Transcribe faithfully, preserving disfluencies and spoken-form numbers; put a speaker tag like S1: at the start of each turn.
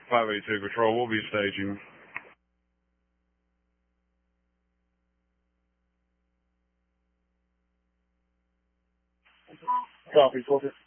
S1: five eighty-two Control, we'll be staging.
S2: Copy, Focus.